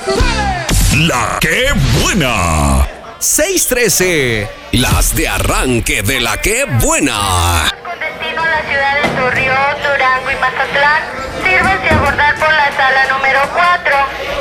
La que buena. 6:13. Las de arranque de La que buena. Con destino a la ciudad de Torreón, Durango y Mazatlán, sírvanse a abordar por la sala número 4.